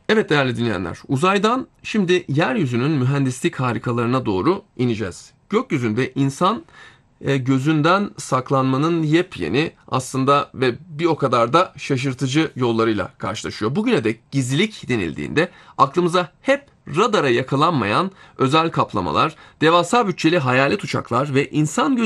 Evet değerli dinleyenler, uzaydan şimdi yeryüzünün mühendislik harikalarına doğru ineceğiz. Gökyüzünde insan gözünden saklanmanın yepyeni aslında ve bir o kadar da şaşırtıcı yollarıyla karşılaşıyor. Bugüne dek gizlilik denildiğinde aklımıza hep radara yakalanmayan özel kaplamalar, devasa bütçeli hayalet uçaklar ve insan